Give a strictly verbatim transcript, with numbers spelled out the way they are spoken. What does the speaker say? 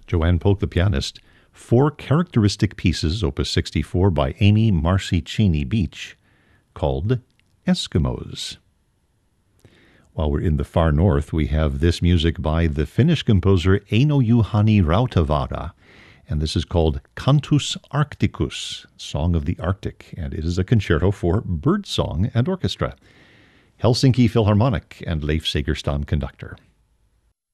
Joanne Polk, the pianist, four characteristic pieces, Opus sixty-four by Amy Marcy Cheney Beach, called Eskimos. While we're in the far north, we have this music by the Finnish composer Eino Juhani Rautavaara, and this is called Cantus Arcticus, Song of the Arctic, and it is a concerto for birdsong and orchestra. Helsinki Philharmonic and Leif Segerstam conductor.